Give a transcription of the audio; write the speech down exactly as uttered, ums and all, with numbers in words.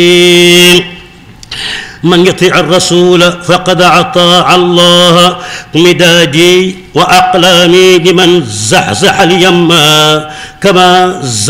من يطيع الرسول فقد أطاع الله مدادي وأقلامي لمن زحزح اليم كما